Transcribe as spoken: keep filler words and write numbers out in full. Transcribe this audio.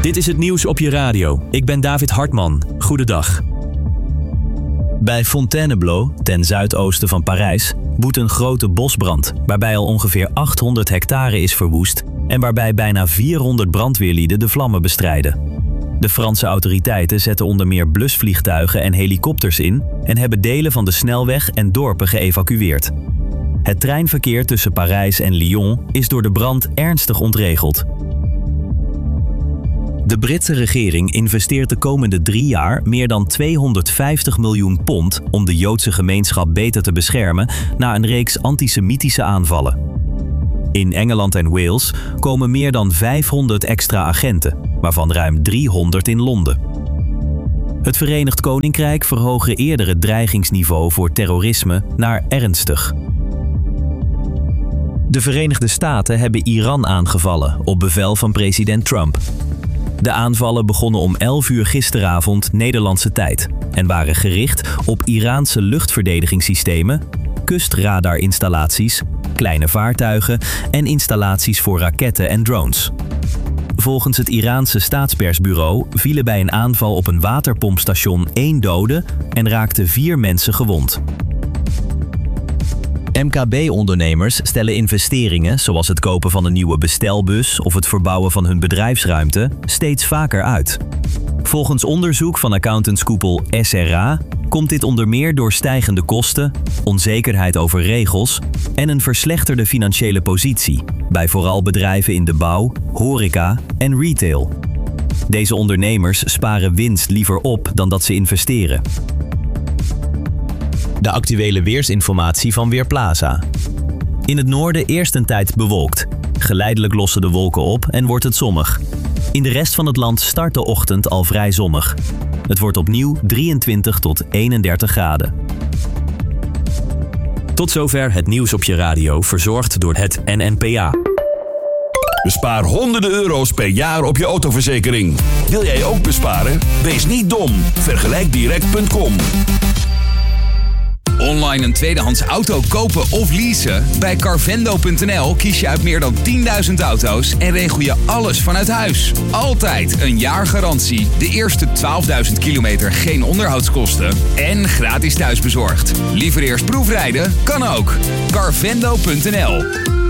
Dit is het nieuws op je radio. Ik ben David Hartman. Goedendag. Bij Fontainebleau, ten zuidoosten van Parijs, woedt een grote bosbrand, waarbij al ongeveer achthonderd hectare is verwoest en waarbij bijna vierhonderd brandweerlieden de vlammen bestrijden. De Franse autoriteiten zetten onder meer blusvliegtuigen en helikopters in en hebben delen van de snelweg en dorpen geëvacueerd. Het treinverkeer tussen Parijs en Lyon is door de brand ernstig ontregeld. De Britse regering investeert de komende drie jaar meer dan tweehonderdvijftig miljoen pond om de Joodse gemeenschap beter te beschermen na een reeks antisemitische aanvallen. In Engeland en Wales komen meer dan vijfhonderd extra agenten, waarvan ruim driehonderd in Londen. Het Verenigd Koninkrijk verhoogde eerder het dreigingsniveau voor terrorisme naar ernstig. De Verenigde Staten hebben Iran aangevallen op bevel van president Trump. De aanvallen begonnen om elf uur gisteravond Nederlandse tijd en waren gericht op Iraanse luchtverdedigingssystemen, kustradarinstallaties, kleine vaartuigen en installaties voor raketten en drones. Volgens het Iraanse staatspersbureau vielen bij een aanval op een waterpompstation één dode en raakten vier mensen gewond. M K B-ondernemers stellen investeringen, zoals het kopen van een nieuwe bestelbus of het verbouwen van hun bedrijfsruimte, steeds vaker uit. Volgens onderzoek van accountantskoepel S R A komt dit onder meer door stijgende kosten, onzekerheid over regels en een verslechterde financiële positie bij vooral bedrijven in de bouw, horeca en retail. Deze ondernemers sparen winst liever op dan dat ze investeren. De actuele weersinformatie van Weerplaza. In het noorden eerst een tijd bewolkt. Geleidelijk lossen de wolken op en wordt het zonnig. In de rest van het land start de ochtend al vrij zonnig. Het wordt opnieuw drieëntwintig tot eenendertig graden. Tot zover het nieuws op je radio, verzorgd door het N N P A. Bespaar honderden euro's per jaar op je autoverzekering. Wil jij ook besparen? Wees niet dom. Vergelijk direct punt com. Online een tweedehands auto kopen of leasen? Bij Carvendo punt n l kies je uit meer dan tienduizend auto's en regel je alles vanuit huis. Altijd een jaar garantie, de eerste twaalfduizend kilometer geen onderhoudskosten en gratis thuisbezorgd. Liever eerst proefrijden? Kan ook. Carvendo punt n l